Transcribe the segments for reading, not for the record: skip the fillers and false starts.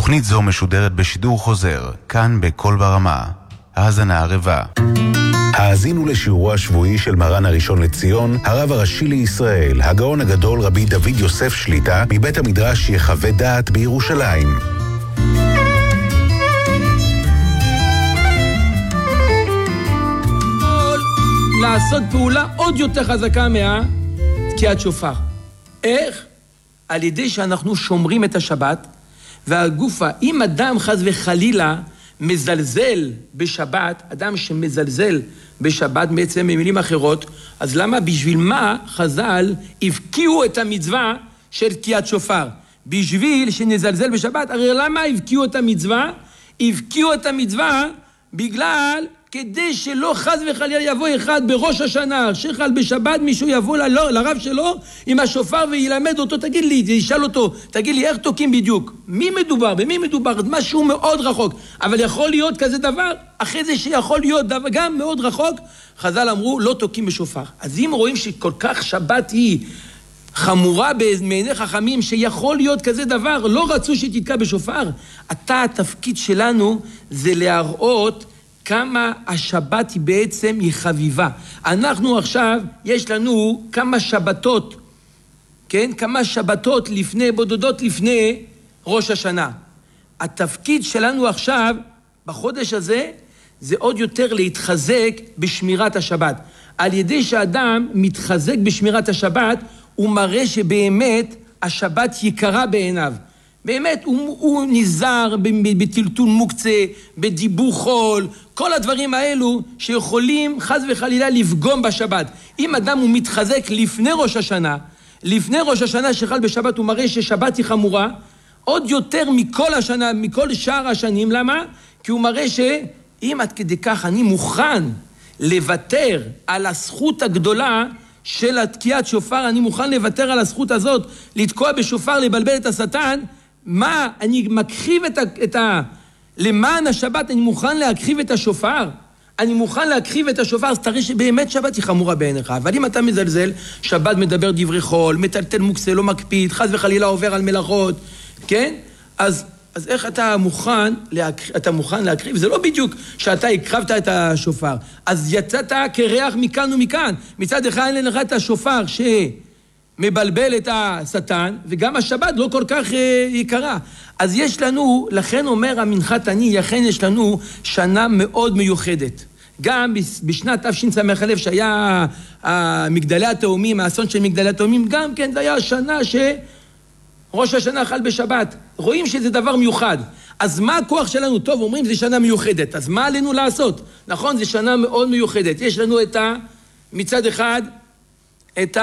תוכנית זו משודרת בשידור חוזר, כאן בכל ברמה. האזנה ערבה. האזינו לשיעורו השבועי של מרן הראשון לציון, הרב הראשי לישראל, הגאון הגדול רבי דוד יוסף שליטה, מבית המדרש יחווה דעת בירושלים. לעשות פעולה עוד יותר חזקה תקיעת שופר. איך? על ידי שאנחנו שומרים את השבת, והגופה, אם אדם חס וחלילה מזלזל בשבת, אדם שמזלזל בשבת בעצם במילים אחרות, אז למה, בשביל מה חז"ל הבקיעו את המצווה של תקיעת שופר? בשביל שנזלזל בשבת, הרי למה הבקיעו את המצווה? הבקיעו את המצווה בגלל כדי שלא חס וחלילה יבוא אחד בראש השנה, שחל בשבת, מישהו יבוא לרב שלו עם השופר וילמד אותו, תגיד לי, ישאל אותו, תגיד לי, איך תוקים בדיוק? מי מדובר? במי מדובר? משהו מאוד רחוק. אבל יכול להיות כזה דבר, אחרי זה שיכול להיות דבר, גם מאוד רחוק, חז"ל אמרו, לא תוקים בשופר. אז אם רואים שכל כך שבת היא חמורה בעיני חכמים, שיכול להיות כזה דבר, לא רצו שתתקע בשופר. התפקיד שלנו זה להראות כמה השבת היא בעצם היא חביבה. אנחנו עכשיו, יש לנו כמה שבתות, כן? כמה שבתות לפני, בודדות לפני ראש השנה. התפקיד שלנו עכשיו, בחודש הזה, זה עוד יותר להתחזק בשמירת השבת. על ידי שאדם מתחזק בשמירת השבת, הוא מראה שבאמת השבת יקרה בעיניו. באמת, הוא נזהר בטלטול מוקצה, בדיבור חול, כל הדברים האלו שיכולים חס וחלילה לפגום בשבת. אם אדם הוא מתחזק לפני ראש השנה שחל בשבת, הוא מראה ששבת היא חמורה, עוד יותר מכל השנה, מכל שאר השנים. למה? כי הוא מראה שאם עד כדי כך אני מוכן לוותר על הזכות הגדולה של התקיעת שופר, אני מוכן לוותר על הזכות הזאת, לתקוע בשופר, לבלבל את השטן, מה? אני מקריב למען השבת, אני מוכן להקריב את השופר. אני מוכן להקריב את השופר, אז תראה שבאמת שבת היא חמורה בעיניך. אבל אם אתה מזלזל, שבת מדבר דברי חול, מטלטל מוקצה, לא מקפיד, חס וחלילה עובר על מלאכות, כן? אז איך אתה מוכן להקריב? זה לא בדיוק שאתה הקרבת את השופר. אז יצאת כריח מכאן ומכאן. מצד אחד אין לך את השופר מבלבל את השטן, וגם השבת לא כל כך יקרה. אז יש לנו, לכן אומר המנחת תענית, לכן יש לנו שנה מאוד מיוחדת. גם בשנת תשס"א שהיה מגדלי התאומים, האסון של מגדלי התאומים, גם כן זה היה השנה שראש השנה חל בשבת. רואים שזה דבר מיוחד. אז מה הכוח שלנו? טוב, אומרים זה שנה מיוחדת. אז מה עלינו לעשות? נכון, זה שנה מאוד מיוחדת. יש לנו מצד אחד את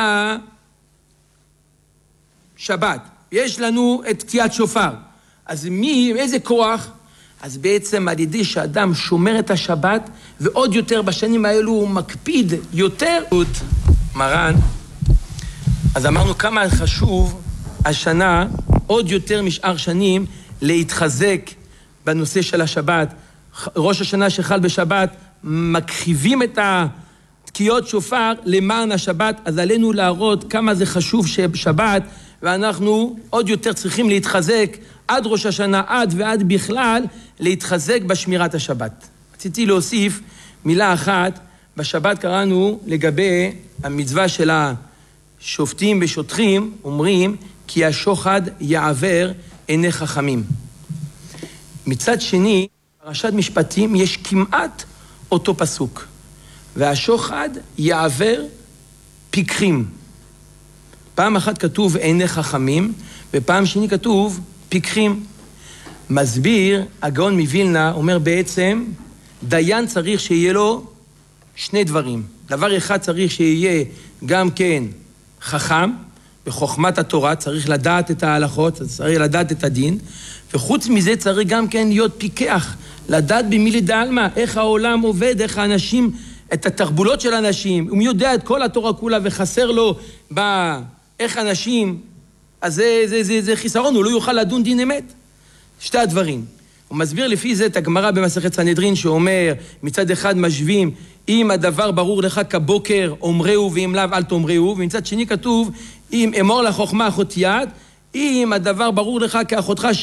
שבת, יש לנו את תקיעת שופר. אז איזה כוח? אז בעצם על ידי שאדם שומר את השבת, ועוד יותר בשנים האלו הוא מקפיד יותר מרן. אז אמרנו כמה חשוב השנה עוד יותר משאר שנים להתחזק בנושא של השבת. ראש השנה שחל בשבת מקריבים את תקיעות שופר למען השבת, אז עלינו להראות כמה זה חשוב שבת, ואנחנו עוד יותר צריכים להתחזק עד ראש השנה, ועד בכלל, להתחזק בשמירת השבת. רציתי להוסיף מילה אחת, בשבת קראנו לגבי המצווה של השופטים ושוטרים, אומרים כי השוחד יעבר עיני חכמים. מצד שני, פרשת משפטים יש כמעט אותו פסוק, והשוחד יעבר פיקחים. פעם אחת כתוב עיני חכמים, ופעם שני כתוב פיקחים. מסביר, הגאון מווילנה אומר בעצם, דיין צריך שיהיה לו שני דברים. דבר אחד צריך שיהיה גם כן חכם, בחוכמת התורה, צריך לדעת את ההלכות, צריך לדעת את הדין, וחוץ מזה צריך גם כן להיות פיקח, לדעת במילי דעלמא, איך העולם עובד, איך האנשים, את התרבולות של האנשים, הוא יודע את כל התורה כולה וחסר לו איך אנשים, אז זה חיסרון, הוא לא יוכל לדון דין אמת. שתי הדברים. הוא מסביר לפי זה את הגמרא במסכת סנהדרין שאומר, מצד אחד משווים, אם הדבר ברור לך כבוקר, אומרהו ואם לאו אל תאמרהו, ומצד שני כתוב, אם אמור לחוכמה אחות יד, אם הדבר ברור לך כאחותך